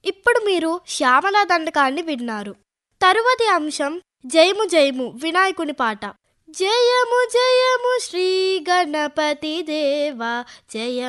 ఇప్పుడు మీరు శ్యామలా దండకాన్ని విన్నారు. తరువాతి అంశం జయము జయము వినాయకుని పాట. జయము జయము శ్రీ గణపతి దేవా జయ